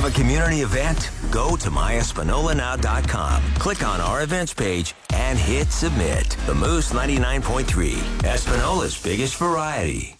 a community event? Go to myespinolanow.com. Click on our events page and hit submit. The Moose 99.3, Espinola's biggest variety.